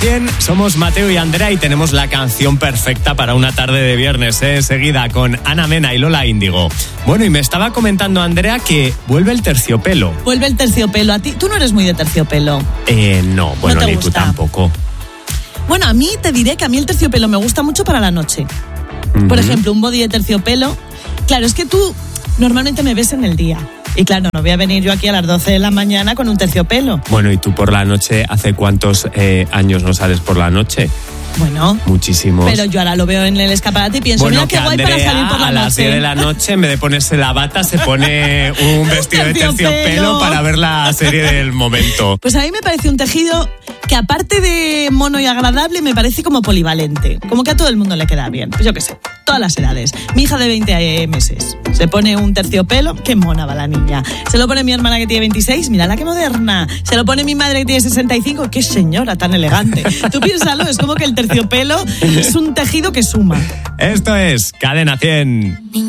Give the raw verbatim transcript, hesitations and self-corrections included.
cien, somos Mateo y Andrea y tenemos la canción perfecta para una tarde de viernes, ¿eh? Enseguida con Ana Mena y Lola Índigo. Bueno, y me estaba comentando Andrea que vuelve el terciopelo. Vuelve el terciopelo. A ti, tú no eres muy de terciopelo. Eh, no, bueno, ¿No te ni gusta? tú tampoco. Bueno, a mí te diré que a mí el terciopelo me gusta mucho para la noche. Uh-huh. Por ejemplo, un body de terciopelo. Claro, es que tú normalmente me ves en el día. Y claro, no voy a venir yo aquí a las doce de la mañana con un terciopelo. Bueno, ¿y tú por la noche hace cuántos eh, años no sales por la noche? Bueno, muchísimos. Pero yo ahora lo veo en el escaparate y pienso, bueno, mira qué guay Andrea, para salir por la a noche. las diez de la noche, en vez de ponerse la bata, se pone un vestido de terciopelo para ver la serie del momento. Pues a mí me parece un tejido que, aparte de mono y agradable, me parece como polivalente. Como que a todo el mundo le queda bien. Pues yo qué sé, todas las edades. Mi hija de veinte meses se pone un terciopelo, qué mona va la niña. Se lo pone mi hermana que tiene veintiséis, mira la que moderna. Se lo pone mi madre que tiene sesenta y cinco, qué señora tan elegante. Tú piénsalo, es como que el terciopelo es un tejido que suma. Esto es Cadena cien.